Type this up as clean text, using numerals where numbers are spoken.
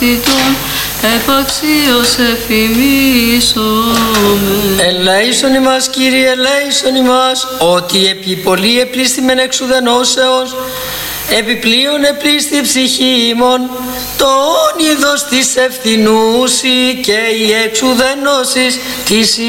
επαξίως εφημίσομαι. Ελέησον ημάς, Κύριε, ελέησον ημάς, ότι επί πολλή επλήστημεν εξουδενώσεως, επιπλέον επλήστη η ψυχή ημών, τον είδος της ευθυνούση και η εξουδένωσης της